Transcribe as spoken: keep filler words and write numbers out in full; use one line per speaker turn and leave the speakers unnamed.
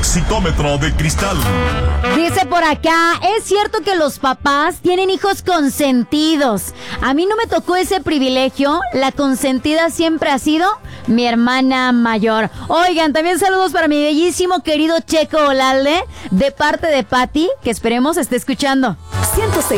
Exitómetro de cristal.
Dice por acá, es cierto que los papás tienen hijos consentidos. A mí no me tocó ese privilegio. La consentida siempre ha sido mi hermana mayor. Oigan, también saludos para mi bellísimo querido Checo Olalde, de parte de Patti, que esperemos esté escuchando.
ciento seis